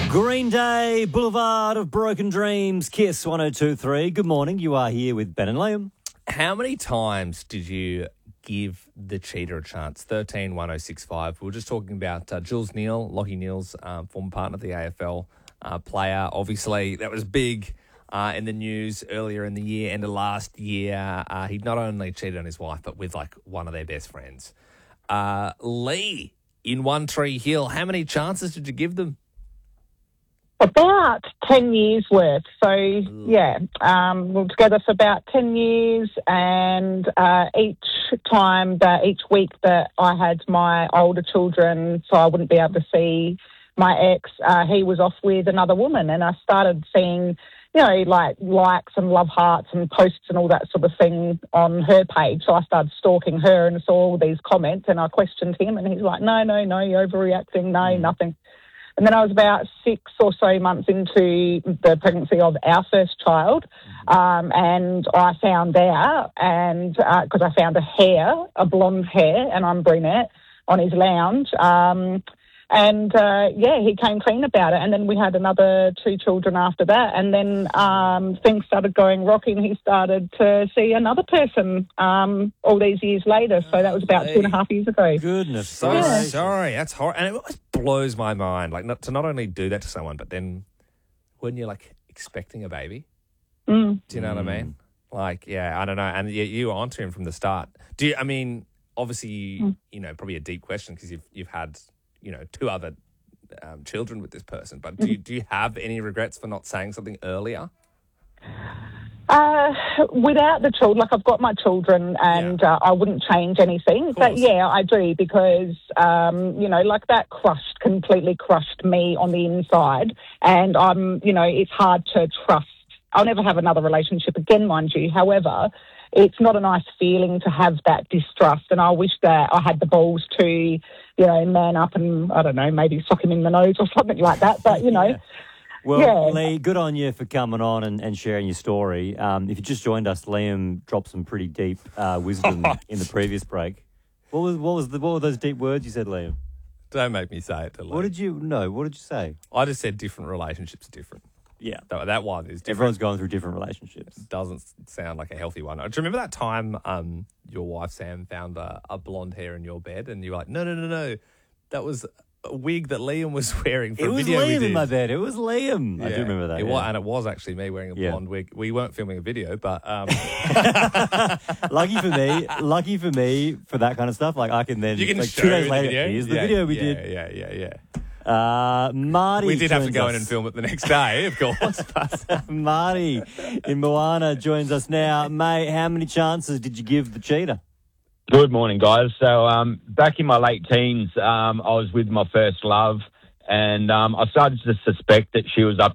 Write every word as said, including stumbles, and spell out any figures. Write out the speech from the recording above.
Green Day, Boulevard of Broken Dreams, Kiss one oh two point three. Good morning. You are here with Ben and Liam. How many times did you give the cheater a chance? thirteen one oh six five. We were just talking about uh, Jules Neal, Lachie Neal's um, former partner of the A F L uh, player. Obviously, that was big uh, in the news earlier in the year, end of last year. Uh, he'd not only cheated on his wife, but with like one of their best friends. Uh, Lee, in One Tree Hill, how many chances did you give them? About ten years worth. So, yeah, um, we were together for about ten years, and uh, each time, that each week that I had my older children, so I wouldn't be able to see my ex, uh, he was off with another woman, and I started seeing, you know, like likes and love hearts and posts and all that sort of thing on her page. So I started stalking her and saw all these comments, and I questioned him, and he's like, no, no, no, you're overreacting, no, mm. nothing. And then I was about six or so months into the pregnancy of our first child, um, and I found out, and because uh, I found a hair, a blonde hair, and I'm brunette, on his lounge. Um, and, uh, yeah, he came clean about it. And then we had another two children after that. And then um, things started going rocky, and he started to see another person um, all these years later. So that was about two and a half years ago. Goodness. So yeah. sorry. That's horrible. And it always blows my mind, like, not, to not only do that to someone, but then when you're, like, expecting a baby, mm. do you know mm. what I mean? Like, yeah, I don't know. And you, you were onto him from the start. Do you, I mean, obviously, mm. you know, probably a deep question because you've, you've had, you know, two other um, children with this person, but do you, do you have any regrets for not saying something earlier? Uh, without the children, like I've got my children, and yeah. uh, I wouldn't change anything. But yeah, I do, because um, you know, like that crushed, completely crushed me on the inside, and I'm, you know, it's hard to trust. I'll never have another relationship again, mind you. However, it's not a nice feeling to have that distrust, and I wish that I had the balls to, you know, man up and, I don't know, maybe sock him in the nose or something like that. But you know. yeah. Well, yeah. Lee, good on you for coming on and, and sharing your story. Um, if you just joined us, Liam dropped some pretty deep uh, wisdom in the previous break. What was what was the what were those deep words you said, Liam? Don't make me say it to Liam. What did you no? What did you say? I just said different relationships are different. Yeah, that, that one is different. Everyone's going through different relationships. It doesn't sound like a healthy one. Do you remember that time um, your wife Sam found a, a blonde hair in your bed, and you were like, no, no, no, no, that was a wig that Liam was wearing for it a video was we Liam did. in my bed. It was Liam. Yeah, I do remember that. It yeah. was, and it was actually me wearing a blonde yeah. wig. We weren't filming a video, but um... lucky for me, lucky for me for that kind of stuff. Like I can then you can like show two days the later. video. Here's the yeah, video we yeah, did. Yeah, yeah, yeah. Uh, Marty, we did have to go us. in and film it the next day, of course. But Marty in Moana joins us now. Mate, how many chances did you give the cheater? Good morning, guys. So um, back in my late teens, um, I was with my first love, and um, I started to suspect that she was up